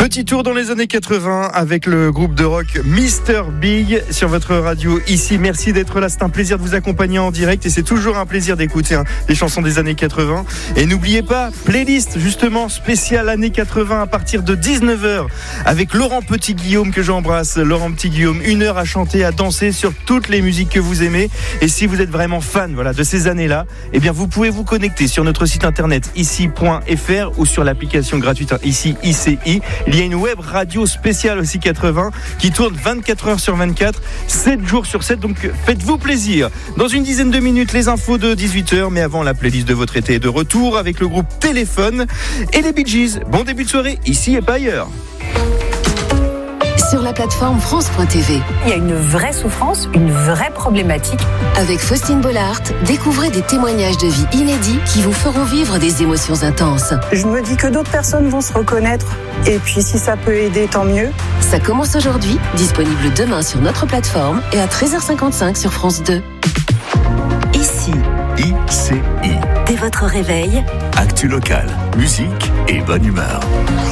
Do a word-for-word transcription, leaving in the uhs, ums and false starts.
Petit tour dans les années quatre-vingts avec le groupe de rock mister Big sur votre radio ici. Merci d'être là, c'est un plaisir de vous accompagner en direct et c'est toujours un plaisir d'écouter hein, les chansons des années quatre-vingts. Et n'oubliez pas, playlist justement spéciale années quatre-vingts à partir de dix-neuf heures avec Laurent Petit-Guillaume que j'embrasse. Laurent Petit-Guillaume, une heure à chanter, à danser sur toutes les musiques que vous aimez. Et si vous êtes vraiment fan voilà, de ces années-là, eh bien vous pouvez vous connecter sur notre site internet ici point f r ou sur l'application gratuite ici I C I. Il y a une web radio spéciale aussi quatre-vingts qui tourne vingt-quatre heures sur vingt-quatre, sept jours sur sept, donc faites-vous plaisir. Dans une dizaine de minutes, les infos de dix-huit heures, mais avant la playlist de votre été est de retour avec le groupe Téléphone et les Bee Gees. Bon début de soirée, ici et pas ailleurs. Sur la plateforme France point T V. Il y a une vraie souffrance, une vraie problématique. Avec Faustine Bollard, découvrez des témoignages de vie inédits qui vous feront vivre des émotions intenses. Je me dis que d'autres personnes vont se reconnaître. Et puis si ça peut aider, tant mieux. Ça commence aujourd'hui, disponible demain sur notre plateforme et à treize heures cinquante-cinq sur France deux. Ici, I C I. dès votre réveil, Actu local, musique et bonne humeur.